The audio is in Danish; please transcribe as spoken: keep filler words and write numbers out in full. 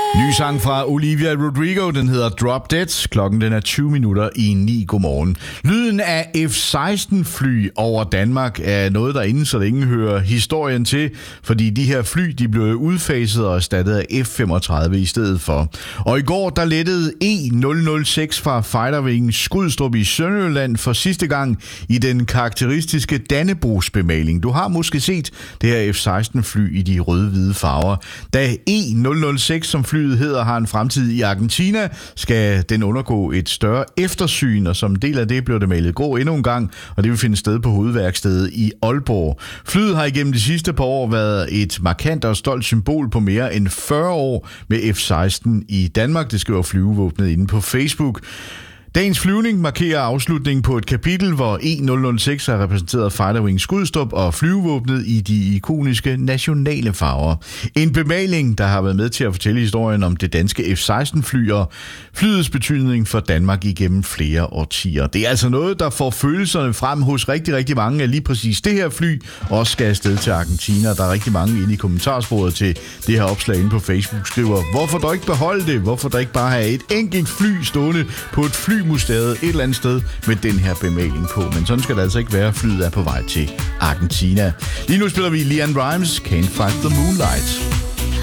Ny sang fra Olivia Rodrigo, den hedder Drop Dead. Klokken den er tyve minutter i ni. Godmorgen. Lyden af F seksten fly over Danmark er noget, der inden så længe hører historien til, fordi de her fly de blev udfaset og erstattet af F femogtredive i stedet for. Og i går der lettede E nul nul seks fra Fighterwing Skrydstrup i Sønderjylland for sidste gang i den karakteristiske Dannebrogsbemaling. Du har måske set det her F seksten fly i de røde-hvide farver. Da E nul nul seks, som flyet hedder, har en fremtid i Argentina, skal den undergå et større eftersyn, og som del af det blev det malet grå endnu en gang, og det vil finde sted på hovedværkstedet i Aalborg. Flyet har igennem de sidste par år været et markant og stolt symbol på mere end fyrre år med F seksten i Danmark. Det skriver flyvevåbnet inde på Facebook. Dagens flyvning markerer afslutningen på et kapitel, hvor E nul nul seks har repræsenteret Fighterwing Skrydstrup og flyvevåbnet i de ikoniske nationale farver. En bemaling, der har været med til at fortælle historien om det danske F seksten fly og flyets betydning for Danmark igennem flere årtier. Det er altså noget, der får følelserne frem hos rigtig, rigtig mange af lige præcis det her fly, også skal afsted til Argentina. Der er rigtig mange inde i kommentarsporet til det her opslag inde på Facebook skriver, hvorfor dog ikke beholde det? Hvorfor dog ikke bare have et enkelt fly stående på et fly museet et eller andet sted med den her bemaling på. Men sådan skal det altså ikke være. Flyet er på vej til Argentina. Lige nu spiller vi Leanne Rimes, Can't Fight the Moonlight.